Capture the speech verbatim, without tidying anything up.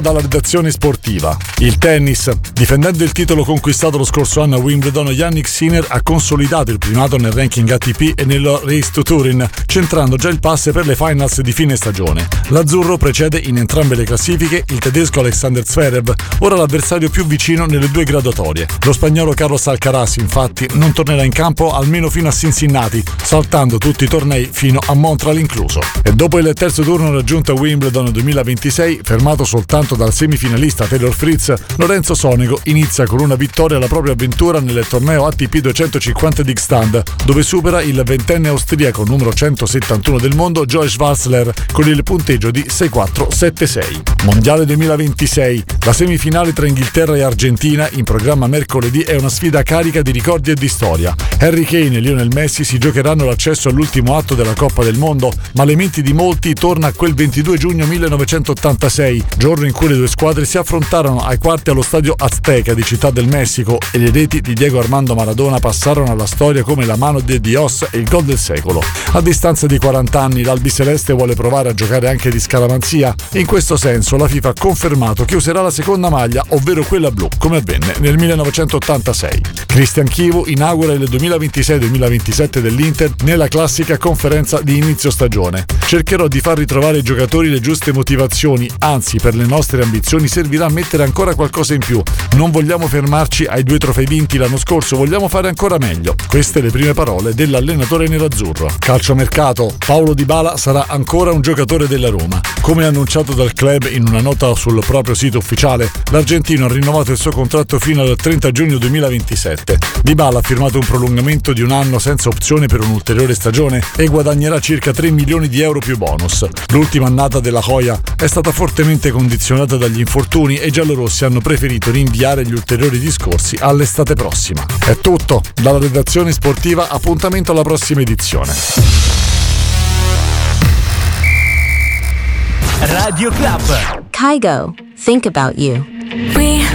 dalla redazione sportiva. Il tennis. Difendendo il titolo conquistato lo scorso anno a Wimbledon, Jannik Sinner ha consolidato il primato nel ranking A T P e nel Race to Turin, centrando già il pass per le finals di fine stagione. L'azzurro precede in entrambe le classifiche il tedesco Alexander Zverev, ora l'avversario più vicino nelle due graduatorie. Lo spagnolo Carlos Alcaraz, infatti, non tornerà in campo almeno fino a Cincinnati, saltando tutti i tornei fino a Montreal incluso. E dopo il terzo turno raggiunto a Wimbledon duemilaventisei, fermato soltanto dal semifinalista Taylor Fritz, Lorenzo Sonego inizia con una vittoria la propria avventura nel torneo A T P duecentocinquanta di Gstaad, dove supera il ventenne austriaco numero centosettantuno del mondo Joe Schwarzler con il punteggio di sei quattro sette sei. Mondiale duemilaventisei. La semifinale tra Inghilterra e Argentina, in programma mercoledì, è una sfida carica di ricordi e di storia. Harry Kane e Lionel Messi si giocheranno l'accesso all'ultimo atto della Coppa del Mondo, ma le menti di molti torna a quel ventidue giugno millenovecentottantasei, giorno in cui le due squadre si affrontarono ai quarti allo stadio Azteca di Città del Messico e le reti di Diego Armando Maradona passarono alla storia come la mano de Dios e il gol del secolo. A distanza di quaranta anni l'albiceleste vuole provare a giocare anche di scaramanzia e in questo senso la FIFA ha confermato che userà la seconda maglia, ovvero quella blu, come avvenne nel millenovecentottantasei. Cristian Chivu inaugura il duemilaventisei duemilaventisette dell'Inter nella classica conferenza di inizio stagione. Cercherò di far ritrovare ai giocatori le giuste motivazioni, anzi per le nostre ambizioni servirà mettere ancora qualcosa in più. Non vogliamo fermarci ai due trofei vinti l'anno scorso, vogliamo fare ancora meglio. Queste le prime parole dell'allenatore nerazzurro. Calciomercato. Paulo Dybala sarà ancora un giocatore della Roma. Come annunciato dal club in una nota sul proprio sito ufficiale, l'argentino ha rinnovato il suo contratto fino al trenta giugno duemilaventisette. Dybala ha firmato un prolungamento di un anno senza opzione per un'ulteriore stagione e guadagnerà circa tre milioni di euro più bonus. L'ultima annata della Joya è stata fortemente condizionata dagli infortuni e i giallorossi hanno preferito rinviare gli ulteriori discorsi all'estate prossima. È tutto, dalla redazione sportiva appuntamento alla prossima edizione. Radio Club. Kygo, think about you. We